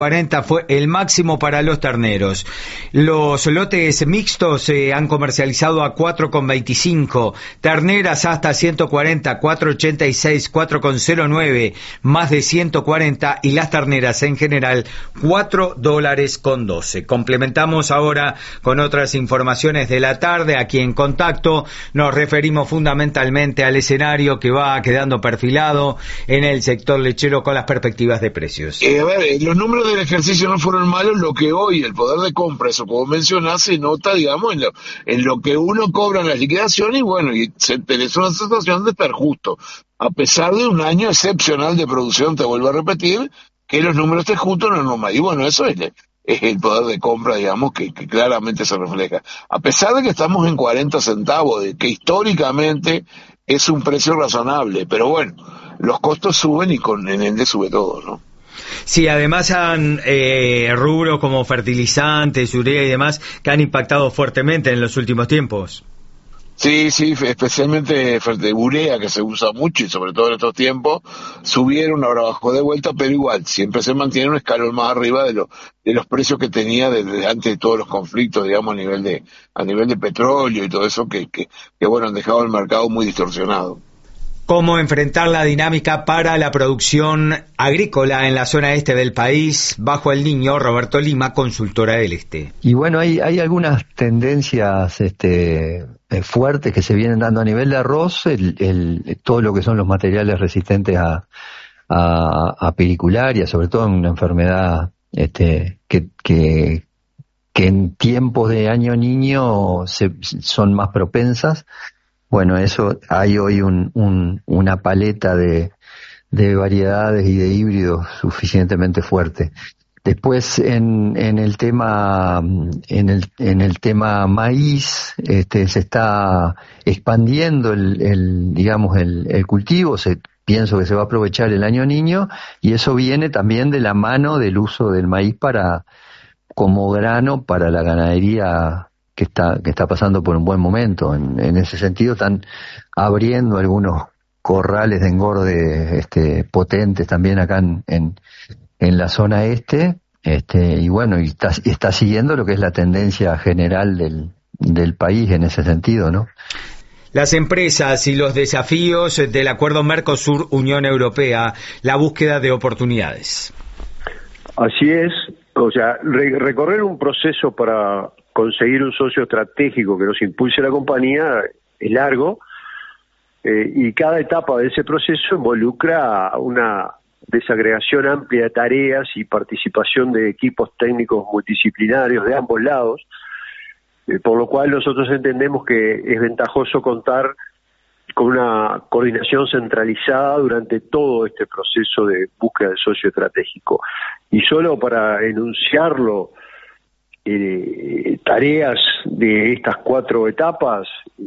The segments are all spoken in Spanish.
40 fue el máximo para los terneros. Los lotes mixtos se han comercializado a 4,25, terneras hasta 140, 4,86, 4,09, más de 140 y las terneras en general $4.12. Complementamos ahora con otras informaciones de la tarde. Aquí en Contacto nos referimos fundamentalmente al escenario que va quedando perfilado en el sector lechero con las perspectivas de precios. Los números del ejercicio no fueron malos. Lo que hoy el poder de compra, eso como mencionás, se nota, digamos, en lo que uno cobra en las liquidaciones, y bueno, y es una situación de estar justo. A pesar de un año excepcional de producción, te vuelvo a repetir, que los números estén justos no es normal. Y bueno, eso es el poder de compra, digamos, que claramente se refleja. A pesar de que estamos en 40 centavos, de que históricamente es un precio razonable, pero bueno, los costos suben y con en ende sube todo, ¿no? Sí, además han rubros como fertilizantes, urea y demás que han impactado fuertemente en los últimos tiempos. Sí, especialmente urea, que se usa mucho y sobre todo en estos tiempos, subieron, ahora bajó de vuelta, pero igual, siempre se mantiene un escalón más arriba de los precios que tenía desde antes de todos los conflictos, digamos, a nivel de petróleo y todo eso que bueno, han dejado el mercado muy distorsionado. ¿Cómo enfrentar la dinámica para la producción agrícola en la zona este del país? Bajo el Niño, Roberto Lima, consultora del Este. Y bueno, hay algunas tendencias fuertes que se vienen dando a nivel de arroz, todo lo que son los materiales resistentes a pelicularias, sobre todo en una enfermedad que en tiempos de año niño son más propensas. Bueno, eso hay hoy una paleta de variedades y de híbridos suficientemente fuerte. Después en el tema maíz, se está expandiendo el cultivo, pienso que se va a aprovechar el año niño, y eso viene también de la mano del uso del maíz como grano para la ganadería que está pasando por un buen momento. En ese sentido están abriendo algunos corrales de engorde potentes también acá en la zona este, y bueno, y está siguiendo lo que es la tendencia general del país en ese sentido, ¿no? Las empresas y los desafíos del acuerdo Mercosur-Unión Europea, la búsqueda de oportunidades. Así es, o sea, recorrer un proceso para conseguir un socio estratégico que nos impulse la compañía es largo, y cada etapa de ese proceso involucra una desagregación amplia de tareas y participación de equipos técnicos multidisciplinarios de ambos lados, por lo cual nosotros entendemos que es ventajoso contar con una coordinación centralizada durante todo este proceso de búsqueda de socio estratégico. Y solo para enunciarlo, tareas de estas 4 etapas,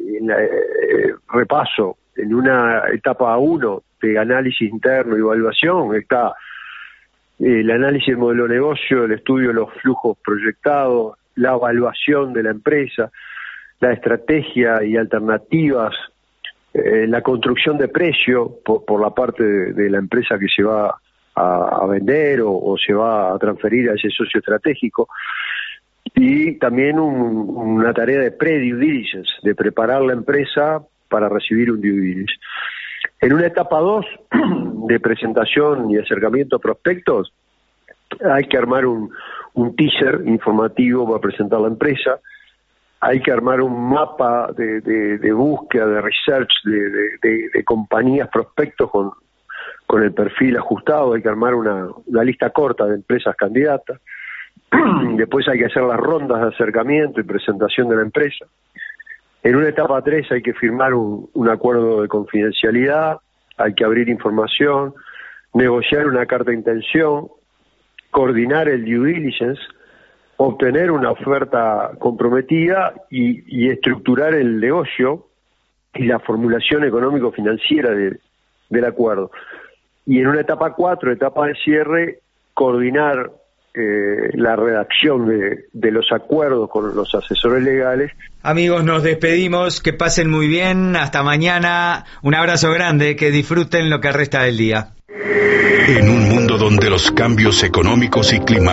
repaso, en una etapa 1 de análisis interno y evaluación está el análisis del modelo de negocio, el estudio de los flujos proyectados, la evaluación de la empresa, la estrategia y alternativas, la construcción de precio por la parte de la empresa que se va a vender o se va a transferir a ese socio estratégico, y también una tarea de pre-due diligence, de preparar la empresa para recibir un due diligence. En una etapa 2 de presentación y acercamiento a prospectos, hay que armar un teaser informativo para presentar la empresa, hay que armar un mapa de búsqueda, de research de compañías prospectos con el perfil ajustado, hay que armar una lista corta de empresas candidatas. Después hay que hacer las rondas de acercamiento y presentación de la empresa. En una etapa 3 hay que firmar un acuerdo de confidencialidad, hay que abrir información, negociar una carta de intención, coordinar el due diligence, obtener una oferta comprometida y estructurar el negocio y la formulación económico-financiera del acuerdo. Y en una etapa 4, etapa de cierre, coordinar la redacción de los acuerdos con los asesores legales. Amigos, nos despedimos, que pasen muy bien, hasta mañana, un abrazo grande, que disfruten lo que resta del día. En un mundo donde los cambios económicos y climáticos